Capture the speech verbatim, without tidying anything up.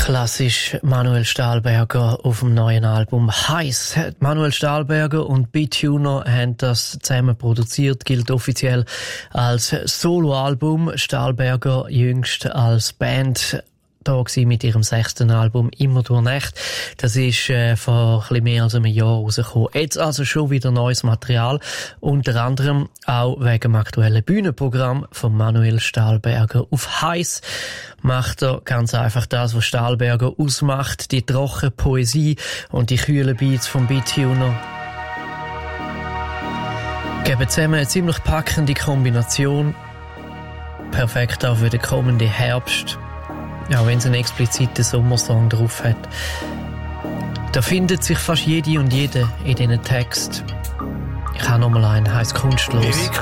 Klassisch Manuel Stahlberger auf dem neuen Album «Heiß». Manuel Stahlberger und B-Tuner haben das zusammen produziert, gilt offiziell als Soloalbum. Stahlberger jüngst als Band da gewesen mit ihrem sechsten Album «Immer durch Nacht». Das ist äh, vor ein bisschen mehr als einem Jahr rausgekommen. Jetzt also schon wieder neues Material, unter anderem auch wegen dem aktuellen Bühnenprogramm von Manuel Stahlberger. Auf «Heiß» macht er ganz einfach das, was Stahlberger ausmacht, die trockene Poesie und die kühlen Beats vom B-Tuner. Geben zusammen eine ziemlich packende Kombination. Perfekt auch für den kommenden Herbst. Auch wenn es einen expliziten Sommersong drauf hat. Da findet sich fast jede und jede in diesen Text. Ich habe noch mal einen, heisst «Kunstlos».